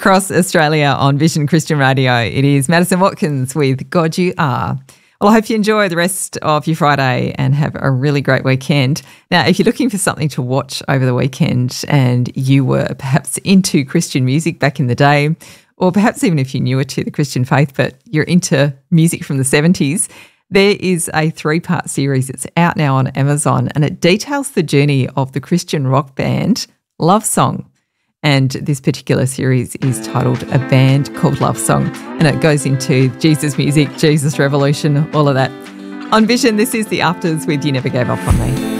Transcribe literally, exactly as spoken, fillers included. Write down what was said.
across Australia on Vision Christian Radio. It is Madison Watkins with God You Are. Well, I hope you enjoy the rest of your Friday and have a really great weekend. Now, if you're looking for something to watch over the weekend and you were perhaps into Christian music back in the day, or perhaps even if you're newer to the Christian faith but you're into music from the seventies, there is a three-part series that's out now on Amazon, and it details the journey of the Christian rock band Love Song. And this particular series is titled A Band Called Love Song, and it goes into Jesus music, Jesus revolution, all of that. On Vision, this is The Afters with You Never Gave Up On Me.